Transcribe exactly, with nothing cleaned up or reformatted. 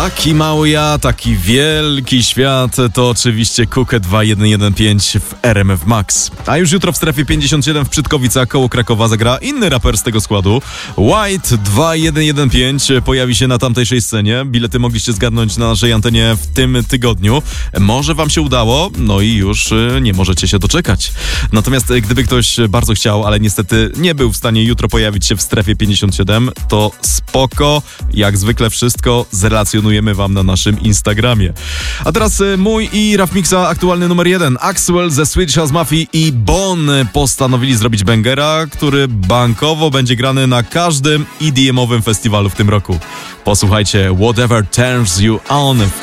Taki mały ja, taki wielki świat, to oczywiście Kukę dwa jeden jeden pięć w R M F Max. A już jutro w strefie pięćdziesiąt siedem w Przytkowicach koło Krakowa zagra inny raper z tego składu. White dwa jeden jeden pięć pojawi się na tamtejszej scenie. Bilety mogliście zgarnąć na naszej antenie w tym tygodniu. Może wam się udało, no i już nie możecie się doczekać. Natomiast gdyby ktoś bardzo chciał, ale niestety nie był w stanie jutro pojawić się w strefie pięćdziesiąt siedem, to spoko, jak zwykle wszystko zrelacjonujemy wam na naszym Instagramie. A teraz mój i Raf Mixa aktualny numer jeden. Axwell ze Swedish House Mafia i Bon postanowili zrobić bangera, który bankowo będzie grany na każdym E D M-owym festiwalu w tym roku. Posłuchajcie Whatever Turns You On w